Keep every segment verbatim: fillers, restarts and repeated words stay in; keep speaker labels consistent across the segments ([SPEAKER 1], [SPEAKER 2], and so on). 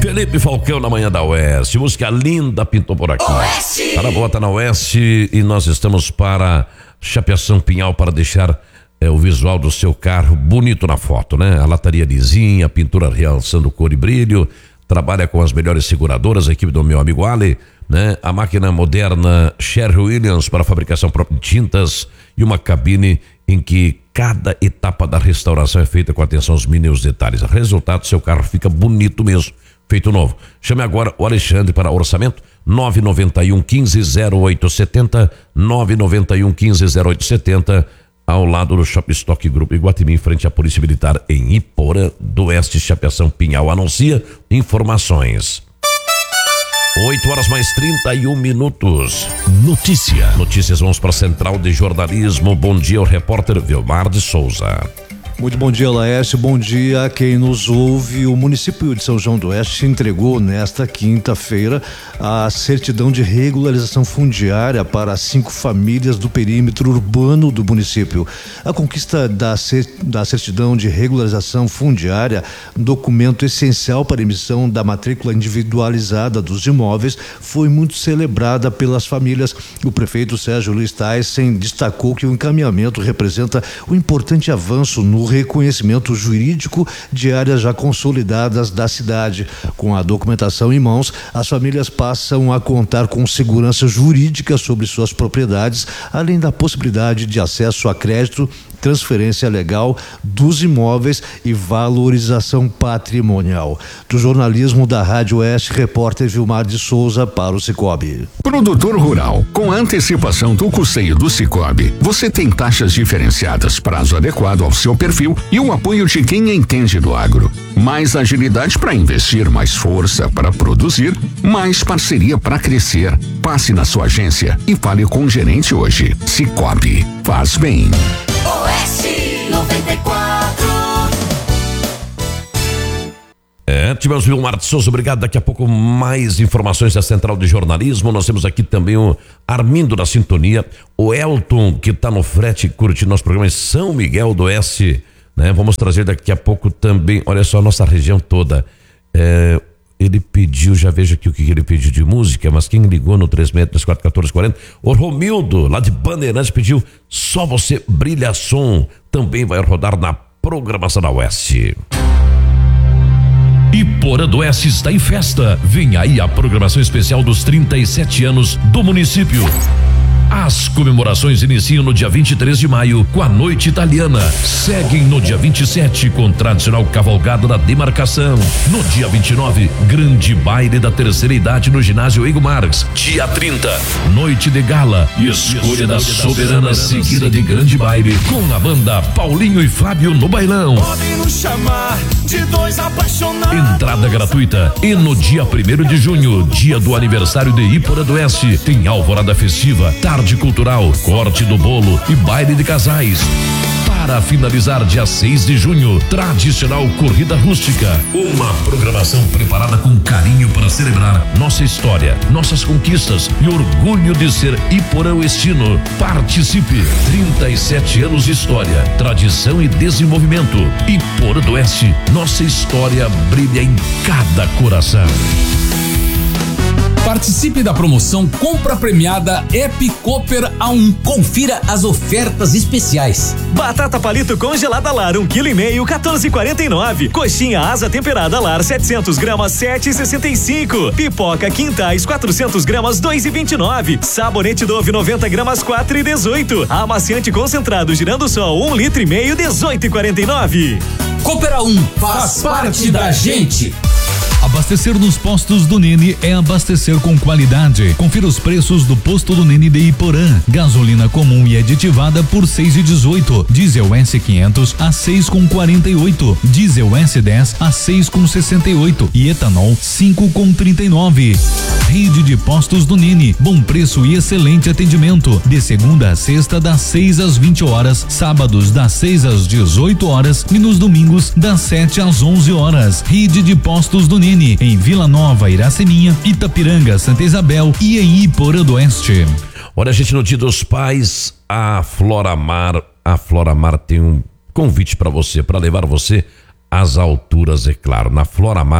[SPEAKER 1] Felipe Falcão na manhã da Oeste. Música linda pintou por aqui.
[SPEAKER 2] Oeste!
[SPEAKER 1] Tá na boa, tá na Oeste e nós estamos para Chapeação Pinhal para deixar é, o visual do seu carro bonito na foto, né? A lataria lisinha, a pintura realçando cor e brilho. Trabalha com as melhores seguradoras, a equipe do meu amigo Ali, né? A máquina moderna Sherwin-Williams para fabricação própria de tintas e uma cabine em que cada etapa da restauração é feita com atenção aos mínimos detalhes. Resultado, seu carro fica bonito mesmo, feito novo. Chame agora o Alexandre para orçamento nove nove um, quinze, zero oito sete zero, nove nove um, quinze, zero oito sete zero, ao lado do Shopping Stock Group Iguatemi, em frente à Polícia Militar em Iporã do Oeste, Chapeação Pinhal. Anuncia informações. oito horas mais trinta e um minutos. Notícia. Notícias, vamos para a Central de Jornalismo. Bom dia, o repórter Vilmar de Souza.
[SPEAKER 3] Muito bom dia, Laércio. Bom dia a quem nos ouve. O município de São João do Oeste entregou nesta quinta-feira a certidão de regularização fundiária para cinco famílias do perímetro urbano do município. A conquista da, da certidão de regularização fundiária, documento essencial para a emissão da matrícula individualizada dos imóveis, foi muito celebrada pelas famílias. O prefeito Sérgio Luiz Thyssen destacou que o encaminhamento representa um importante avanço no reconhecimento jurídico de áreas já consolidadas da cidade. Com a documentação em mãos, as famílias passam a contar com segurança jurídica sobre suas propriedades, além da possibilidade de acesso a crédito, transferência legal dos imóveis e valorização patrimonial. Do jornalismo da Rádio Oeste, repórter Vilmar de Souza para o Cicobi.
[SPEAKER 4] Produtor rural, com a antecipação do custeio do Cicobi, você tem taxas diferenciadas, prazo adequado ao seu perfil e o apoio de quem entende do agro. Mais agilidade para investir, mais força para produzir, mais parceria para crescer. Passe na sua agência e fale com o gerente hoje. Cicobi, faz bem.
[SPEAKER 2] Oeste noventa e quatro.
[SPEAKER 1] É, tivemos o Vilmar de Souza, obrigado. Daqui a pouco mais informações da Central de Jornalismo. Nós temos aqui também o Armindo da Sintonia, o Elton, que está no frete curtindo nosso programa em São Miguel do Oeste, né? Vamos trazer daqui a pouco também, olha só, a nossa região toda. É, ele pediu, já vejo aqui o que ele pediu de música, mas quem ligou no três seis três quatro um quatro quatro zero, o Romildo, lá de Bandeirantes, pediu Só Você Brilha Som, também vai rodar na programação da Oeste. Iporã do Oeste está em festa. Vem aí a programação especial dos trinta e sete anos do município. As comemorações iniciam no dia vinte e três de maio com a Noite Italiana. Seguem no dia vinte e sete com tradicional cavalgada da demarcação. No dia vinte e nove, grande baile da terceira idade no ginásio Eigo Marx. Dia trinta, noite de gala e escolha da soberana seguida de grande baile com a banda Paulinho e Fábio no bailão.
[SPEAKER 5] Podem nos chamar de dois apaixonados.
[SPEAKER 1] Entrada gratuita. E no dia primeiro de junho, dia do aniversário de Iporã do Oeste, tem alvorada festiva, tarde cultural, corte do bolo e baile de casais. Para finalizar, dia seis de junho, tradicional corrida rústica. Uma programação preparada com carinho para celebrar nossa história, nossas conquistas e orgulho de ser iporã-oestino. Participe! trinta e sete anos de história, tradição e desenvolvimento. Iporã do Oeste, nossa história brilha em cada coração.
[SPEAKER 6] Participe da promoção Compra Premiada Epi Cooper A um. Confira as ofertas especiais.
[SPEAKER 7] Batata palito congelada Lar um quilo e meio, quatorze e quarenta e nove. Coxinha asa temperada Lar setecentos gramas, sete e sessenta e cinco. Pipoca Quintais quatrocentos gramas, dois e vinte e nove. Sabonete Dove noventa gramas, quatro e dezoito. Amaciante concentrado Girando Sol um litro e meio, dezoito e quarenta e nove.
[SPEAKER 6] Cooper A um faz parte da gente.
[SPEAKER 8] Abastecer nos postos do Nene é abastecer com qualidade. Confira os preços do posto do Nene de Iporã. Gasolina comum e aditivada por seis e dezoito. Diesel S quinhentos a seis com quarenta e oito. Diesel S dez a seis com sessenta e oito e etanol cinco com trinta e nove. Rede de postos do Nene. Bom preço e excelente atendimento. De segunda a sexta das seis às vinte horas, sábados das seis às dezoito horas e nos domingos das sete às onze horas. Rede de postos do Nene em Vila Nova, Iraceminha, Itapiranga, Santa Isabel e em Iporã do Oeste.
[SPEAKER 1] Olha, gente, no Dia dos Pais, a Floramar, a Floramar tem um convite para você, para levar você às alturas, é claro. Na Floramar,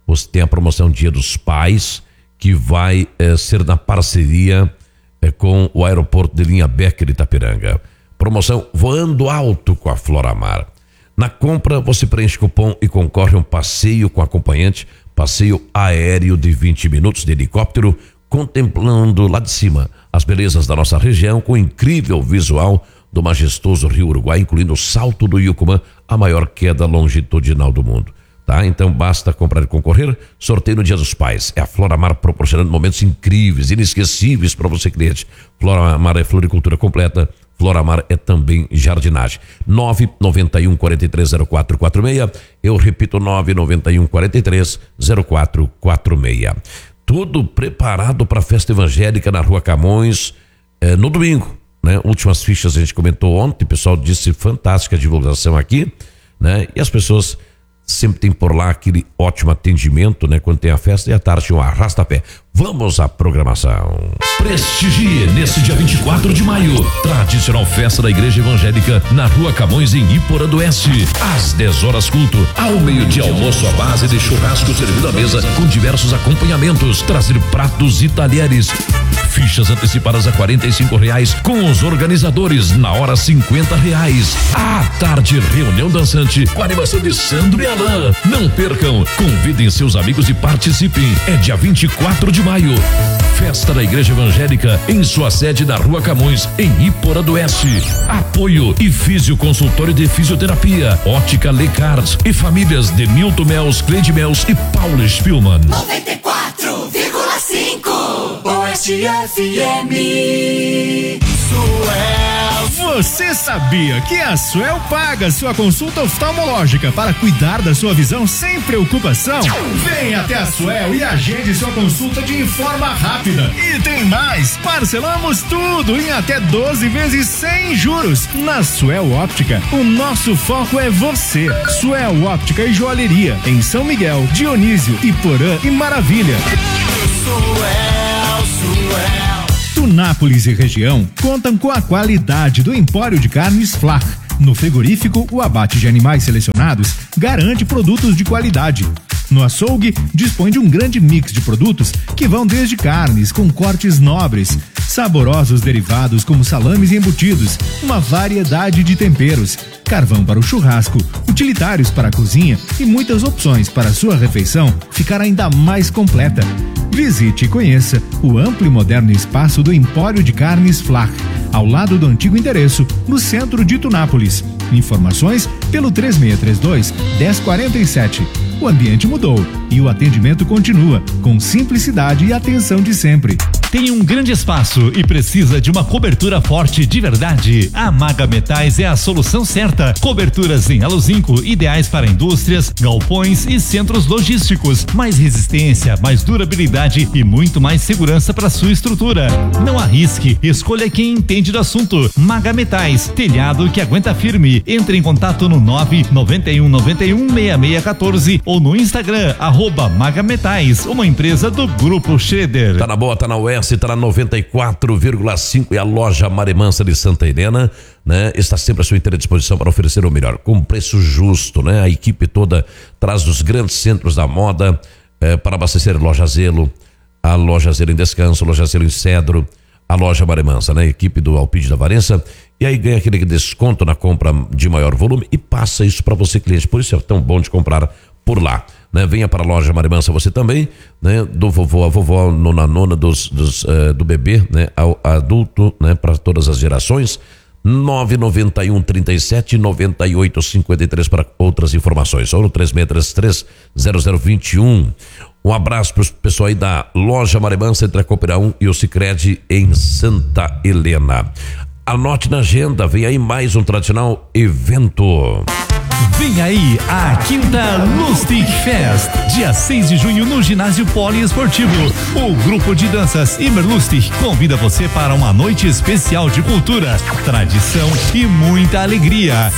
[SPEAKER 1] você tem a promoção Dia dos Pais, que vai eh, ser na parceria eh, com o aeroporto de linha Becker Itapiranga. Promoção Voando Alto com a Floramar. Na compra, você preenche cupom e concorre a um passeio com acompanhante, passeio aéreo de vinte minutos de helicóptero, contemplando lá de cima as belezas da nossa região, com incrível visual do majestoso Rio Uruguai, incluindo o Salto do Yucumã, a maior queda longitudinal do mundo. Tá? Então basta comprar e concorrer. Sorteio no Dia dos Pais. É a Floramar proporcionando momentos incríveis, inesquecíveis para você, cliente. Floramar é floricultura completa. Floramar é também jardinagem. nove nove um, quatro três zero quatro quatro seis. Eu repito, nove nove um, quatro três zero quatro quatro seis. Tudo preparado para a festa evangélica na Rua Camões, eh, no domingo, né? Últimas fichas a gente comentou ontem, o pessoal disse fantástica divulgação aqui, né? E as pessoas sempre tem por lá aquele ótimo atendimento, né? Quando tem a festa, e à tarde um arrasta-pé. Vamos à programação.
[SPEAKER 9] Prestigie nesse dia vinte e quatro de maio, tradicional festa da Igreja Evangélica na Rua Camões, em Iporã do Oeste. Às dez horas culto, ao meio-dia almoço à base de churrasco servido à mesa com diversos acompanhamentos, trazer pratos e talheres. Fichas antecipadas a quarenta e cinco reais, com os organizadores na hora cinquenta reais. À tarde, reunião dançante com a animação de Sandro e Alain. Não percam, convidem seus amigos e participem. É dia vinte e quatro de maio. Festa da Igreja Evangélica em sua sede na Rua Camões, em Iporã do Oeste. Apoio e Fisioconsultório de Fisioterapia, Ótica Lecard e famílias de Milton Mels, Cleide Mels e Paulo Spielmann.
[SPEAKER 2] noventa e quatro vírgula cinco Oeste F M.
[SPEAKER 10] Suel, você sabia que a Suel paga sua consulta oftalmológica para cuidar da sua visão sem preocupação? Venha até a Suel e agende sua consulta de forma rápida. E tem mais, parcelamos tudo em até doze vezes sem juros. Na Suel Óptica, o nosso foco é você. Suel Óptica e Joalheria, em São Miguel, Dionísio, Iporã e Maravilha. Suel, Suel. Tunápolis e região contam com a qualidade do Empório de Carnes Flach. No frigorífico, o abate de animais selecionados garante produtos de qualidade. No açougue, dispõe de um grande mix de produtos que vão desde carnes com cortes nobres, saborosos derivados como salames e embutidos, uma variedade de temperos, carvão para o churrasco, utilitários para a cozinha e muitas opções para a sua refeição ficar ainda mais completa. Visite e conheça o amplo e moderno espaço do Empório de Carnes Flach, ao lado do antigo endereço, no centro de Tunápolis. Informações pelo três seis três dois, um zero quatro sete. O ambiente mudou e o atendimento continua com simplicidade e atenção de sempre.
[SPEAKER 8] Tem um grande espaço e precisa de uma cobertura forte de verdade? A Maga Metais é a solução certa. Coberturas em aluzinco ideais para indústrias, galpões e centros logísticos. Mais resistência, mais durabilidade e muito mais segurança para sua estrutura. Não arrisque, escolha quem entende do assunto. Maga Metais, telhado que aguenta firme. Entre em contato no nove nove um nove um seis seis um quatro ou no Instagram, arroba Maga Metais, uma empresa do Grupo Schroeder.
[SPEAKER 1] Tá na boa, tá na Oeste, tá na noventa e quatro vírgula cinco e a loja Maremansa de Santa Helena, né? Está sempre à sua inteira disposição para oferecer o melhor, com preço justo, né? A equipe toda traz dos grandes centros da moda eh, para abastecer a Loja Zelo, a Loja Zelo em Descanso, a Loja Zelo em Cedro, a loja Maremansa, né? A equipe do Alpide da Varença, e aí ganha aquele desconto na compra de maior volume e passa isso para você, cliente. Por isso é tão bom de comprar por lá, né? Venha para a loja Maremansa você também, né? Do vovô a vovó, nona nona dos, dos uh, do bebê, né? Ao adulto, né? Para todas as gerações. nove nove um, trinta e sete, noventa e oito, cinquenta e três para outras informações. Ou no três seis três três, zero zero dois um. Um abraço para o pessoal aí da loja Maremansa entre a Coopera um e o Sicredi em Santa Helena. Anote na agenda, vem aí mais um tradicional evento.
[SPEAKER 8] Vem aí a quinta Lustig Fest, dia seis de junho no ginásio poliesportivo. O grupo de danças Imerlustig convida você para uma noite especial de cultura, tradição e muita alegria.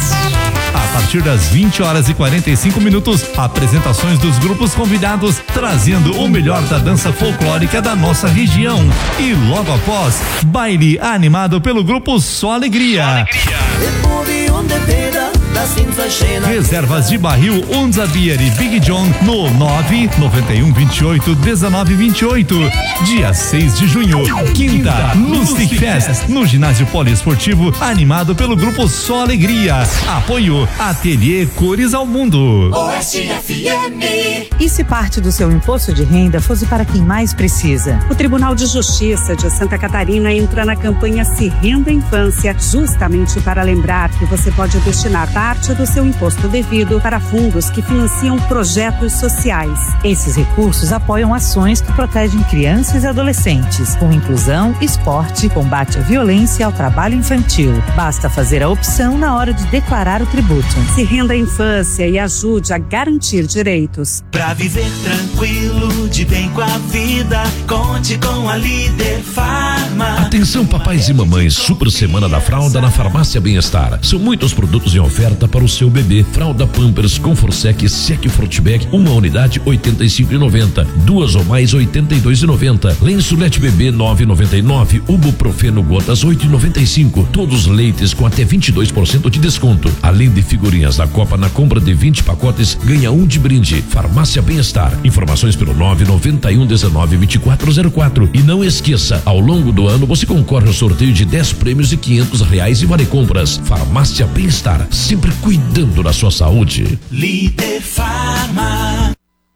[SPEAKER 8] A partir das vinte horas e quarenta e cinco minutos, apresentações dos grupos convidados, trazendo o melhor da dança folclórica da nossa região. E logo após, baile animado pelo grupo Só Alegria.
[SPEAKER 2] Só Alegria.
[SPEAKER 8] Reservas de barril Unza Beer e Big John no nove nove um dois oito dezenove vinte e oito. Dia seis de junho, quinta, Lustig Fest, no ginásio poliesportivo, animado pelo grupo Só Alegria. Apoio Ateliê Cores ao Mundo.
[SPEAKER 2] Oeste F M.
[SPEAKER 11] E se parte do seu imposto de renda fosse para quem mais precisa? O Tribunal de Justiça de Santa Catarina entra na campanha Se Renda Infância, justamente para lembrar que você pode destinar parte do seu imposto devido para fundos que financiam projetos sociais. Esses recursos apoiam ações que protegem crianças e adolescentes, com inclusão, esporte, combate à violência e ao trabalho infantil. Basta fazer a opção na hora de declarar o tributo. Se renda à infância e ajude a garantir direitos.
[SPEAKER 12] Pra viver tranquilo, de bem com a vida, conte com a Líder Farma.
[SPEAKER 9] Atenção papais e mamães, super semana da fralda na Farmácia Bem-Estar. São muitos produtos em oferta para o seu bebê. Fralda Pampers Confortsec Sec Fruitback, uma unidade oitenta e cinco reais e noventa centavos, duas ou mais oitenta e dois reais e noventa centavos. Lençolete bebê nove reais e noventa e nove centavos, Ibuprofeno gotas oito reais e noventa e cinco centavos. Todos leites com até vinte e dois por cento de desconto. Além de figurinhas da Copa, na compra de vinte pacotes ganha um de brinde. Farmácia Bem-Estar. Informações pelo nove nove um dezenove vinte e quatro zero quatro. E não esqueça, ao longo do ano você concorre ao sorteio de dez prêmios e quinhentos reais e vale compras. Farmácia Bem-Estar, sempre cuidando da sua saúde.
[SPEAKER 12] Líder Farma.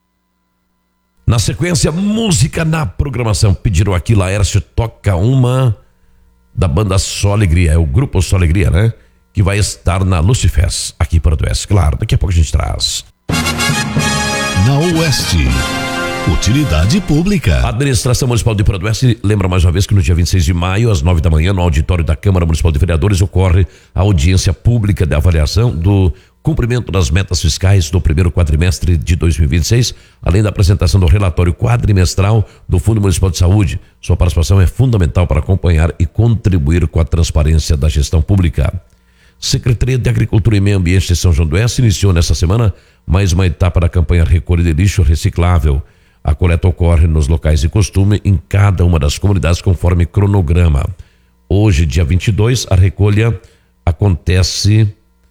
[SPEAKER 1] Na sequência, música na programação. Pediram aqui, Laércio toca uma da banda Só Alegria, é o grupo Só Alegria, né? Que vai estar na Lucifest, aqui para o Oeste. Claro, daqui a pouco a gente traz.
[SPEAKER 9] Na Oeste, utilidade pública.
[SPEAKER 1] A Administração Municipal de Porto Oeste lembra mais uma vez que no dia vinte e seis de maio, às nove da manhã, no auditório da Câmara Municipal de Vereadores, ocorre a audiência pública de avaliação do cumprimento das metas fiscais do primeiro quadrimestre de dois mil e vinte e seis, além da apresentação do relatório quadrimestral do Fundo Municipal de Saúde. Sua participação é fundamental para acompanhar e contribuir com a transparência da gestão pública. Secretaria de Agricultura e Meio Ambiente de São João do Oeste iniciou nesta semana mais uma etapa da campanha Recolha de Lixo Reciclável. A coleta ocorre nos locais de costume em cada uma das comunidades conforme cronograma. Hoje, dia vinte e dois, a recolha acontece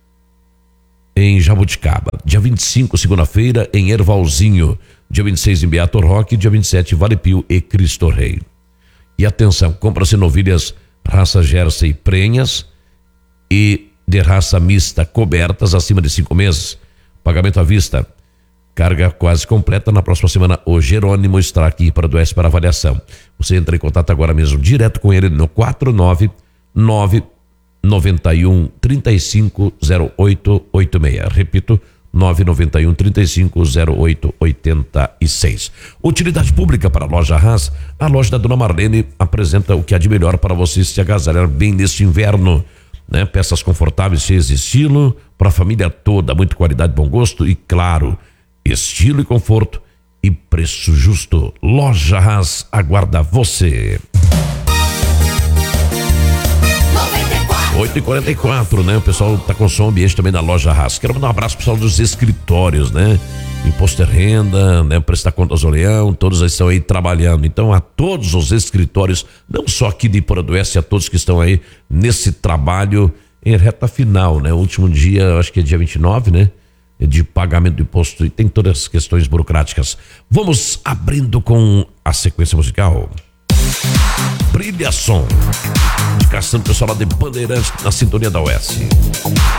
[SPEAKER 1] em Jabuticaba. Dia vinte e cinco, segunda-feira, em Ervalzinho. Dia vinte e seis, em Beato Roque. Dia vinte e sete, Vale Pio e Cristo Rei. E atenção, compra-se novilhas raça Jersey prenhas e de raça mista cobertas acima de cinco meses. Pagamento à vista. Carga quase completa. Na próxima semana, o Jerônimo estará aqui para o Oeste para avaliação. Você entra em contato agora mesmo, direto com ele no quatro nove nove nove um três cinco zero oito oito seis. Repito, nove nove um três cinco zero oito oito seis. Utilidade pública para a Loja Haas. A loja da Dona Marlene apresenta o que há de melhor para você se agasalhar bem neste inverno, né? Peças confortáveis, cheias de estilo, para a família toda, muita qualidade, bom gosto e, claro, estilo e conforto e preço justo. Loja Haas aguarda você. oito e quarenta e quatro, né? O pessoal tá com som ambiente também na Loja Haas. Quero mandar um abraço pro pessoal dos escritórios, né? Imposto de renda, né? Prestar contas ao leão, todos estão aí trabalhando. Então, a todos os escritórios, não só aqui de Porto do Oeste, a todos que estão aí nesse trabalho em reta final, né? O último dia, acho que é dia vinte e nove, né? De pagamento do imposto, e tem todas as questões burocráticas. Vamos abrindo com a sequência musical. Brilha som. Indicação do pessoal lá de Bandeirantes, na sintonia da Oeste.